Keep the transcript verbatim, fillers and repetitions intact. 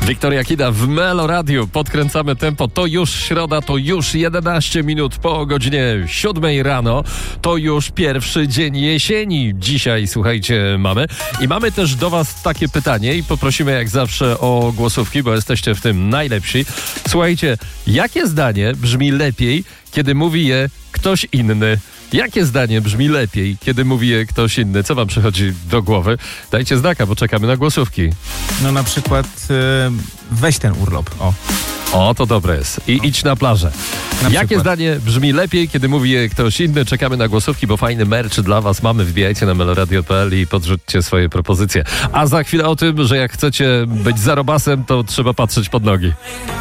Wiktoria Kida w Melo Radio. Podkręcamy tempo. To już środa, to już jedenaście minut po godzinie siódmej rano. To już pierwszy dzień jesieni. Dzisiaj, słuchajcie, mamy. I mamy też do was takie pytanie i poprosimy jak zawsze o głosówki, bo jesteście w tym najlepsi. Słuchajcie, jakie zdanie brzmi lepiej, kiedy mówi je ktoś inny? Jakie zdanie brzmi lepiej, kiedy mówi je ktoś inny? Co wam przychodzi do głowy? Dajcie znaka, bo czekamy na głosówki. No na przykład yy, weź ten urlop. O. O, to dobre jest. I no. idź na plażę. Na Jakie przykład. zdanie brzmi lepiej, kiedy mówi je ktoś inny? Czekamy na głosówki, bo fajny merch dla was mamy. Wbijajcie na meloradio kropka p l i podrzućcie swoje propozycje. A za chwilę o tym, że jak chcecie być zarobasem, to trzeba patrzeć pod nogi.